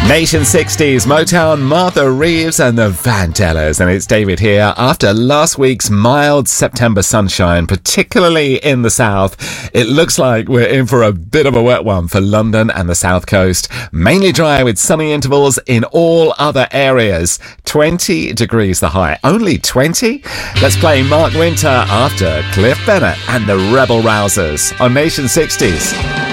Nation 60s, Motown, Martha Reeves and the Vandellas. And it's David here. After last week's mild September sunshine, particularly in the south, it looks like we're in for a bit of a wet one for London and the south coast. Mainly dry with sunny intervals in all other areas. 20 degrees the high. Only 20? Let's play Mark Winter after Cliff Bennett and the Rebel Rousers on Nation 60s.